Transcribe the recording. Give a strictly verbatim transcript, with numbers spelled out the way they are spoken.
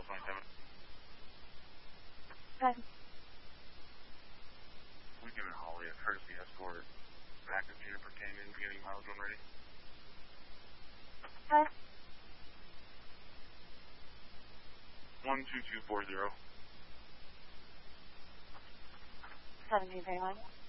Hotel twenty-seven. Okay. Weekend and Holly at courtesy escort. Back to Juniper Canyon, beginning mileage when ready. Okay. one two two four zero. seventeen thirty-one.